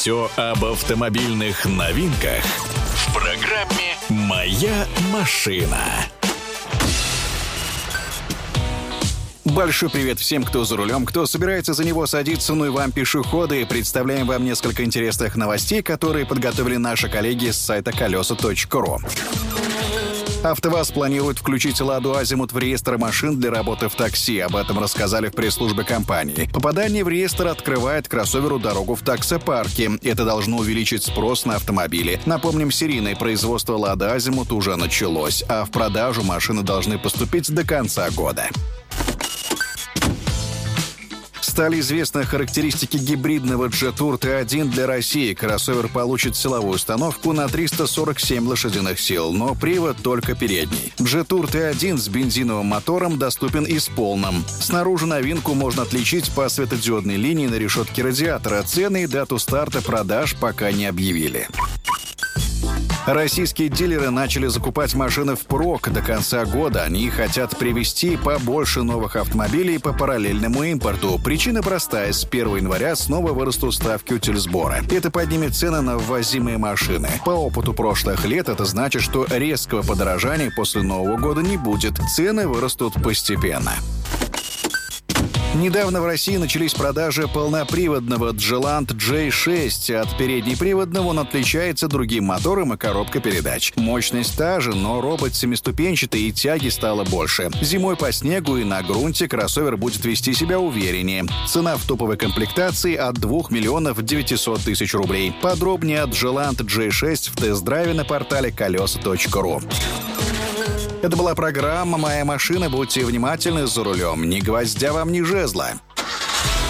Все об автомобильных новинках в программе «Моя машина». Большой привет всем, кто за рулем, кто собирается за него садиться, ну и вам, пешеходы. Представляем вам несколько интересных новостей, которые подготовили наши коллеги с сайта колеса.ру. АвтоВАЗ планирует включить «Ладу Азимут» в реестр машин для работы в такси. Об этом рассказали в пресс-службе компании. Попадание в реестр открывает кроссоверу дорогу в таксопарке. Это должно увеличить спрос на автомобили. Напомним, серийное производство «Лада Азимут» уже началось, а в продажу машины должны поступить до конца года. Стали известны характеристики гибридного Jetour T1 для России. Кроссовер получит силовую установку на 347 лошадиных сил, но привод только передний. Jetour T1 с бензиновым мотором доступен и с полным. Снаружи новинку можно отличить по светодиодной линии на решетке радиатора. Цены и дату старта продаж пока не объявили. Российские дилеры начали закупать машины впрок до конца года. Они хотят привезти побольше новых автомобилей по параллельному импорту. Причина простая. С 1 января снова вырастут ставки утильсбора. Это поднимет цены на ввозимые машины. По опыту прошлых лет это значит, что резкого подорожания после Нового года не будет. Цены вырастут постепенно. Недавно в России начались продажи полноприводного Gelant J6. От переднеприводного он отличается другим мотором и коробкой передач. Мощность та же, но робот семиступенчатый и тяги стало больше. Зимой по снегу и на грунте кроссовер будет вести себя увереннее. Цена в топовой комплектации от 2 миллионов 900 тысяч рублей. Подробнее от Gelant J6 в тест-драйве на портале колеса.ру. Это была программа «Моя машина». Будьте внимательны за рулем. Ни гвоздя вам, ни жезла.